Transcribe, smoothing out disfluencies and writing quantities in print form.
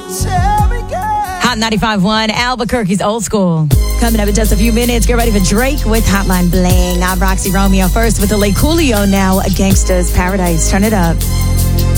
Hot 95.1, Albuquerque's Old School. Coming up in just a few minutes, get ready for Drake with Hotline Bling. I'm Roxy Romeo. First with the Lake Coolio now, A Gangsta's Paradise. Turn it up.